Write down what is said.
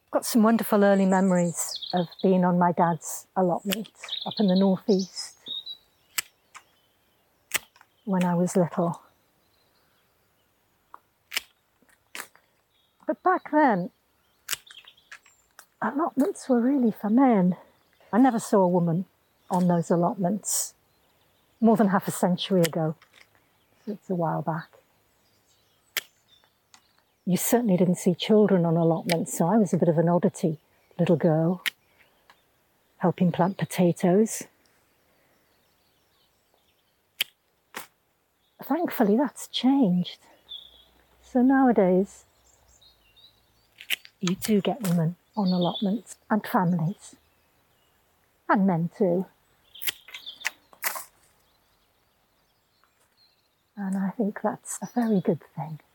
Got some wonderful early memories of being on my dad's allotment up in the northeast when I was little. But back then, allotments were really for men. I never saw a woman on those allotments more than half a century ago. So it's a while back. You certainly didn't see children on allotments, so I was a bit of an oddity, little girl, helping plant potatoes. Thankfully, that's changed. So nowadays, you do get women on allotments, and families, and men too. And I think that's a very good thing.